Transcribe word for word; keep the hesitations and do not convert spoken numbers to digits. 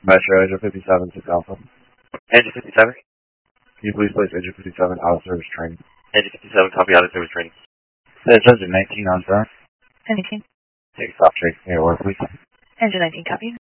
Metro, Angel fifty-seven, six Alpha. Angel fifty-seven? Can you please place Angel fifty-seven out of service training? Angel fifty-seven, copy out of service training. It's Engine nineteen on turn. nineteen. Take stop trade. Here, work, please. Engine nineteen, copy.